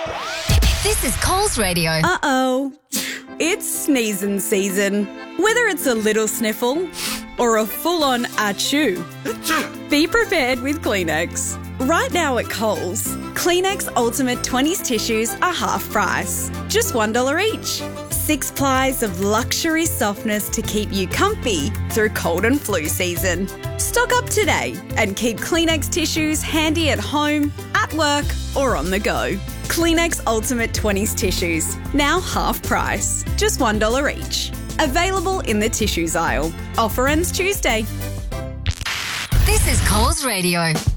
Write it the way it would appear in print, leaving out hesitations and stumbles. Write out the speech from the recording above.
This is Coles Radio. Uh-oh. It's sneezing season. Whether it's a little sniffle or a full-on achoo, be prepared with Kleenex. Right now at Coles, Kleenex Ultimate 20s tissues are half price, just $1 each. 6 plies of luxury softness to keep you comfy through cold and flu season. Stock up today and keep Kleenex tissues handy at home, at work or on the go. Kleenex Ultimate 20s tissues, now half price, just $1 each. Available in the tissues aisle. Offer ends Tuesday. This is Coles Radio.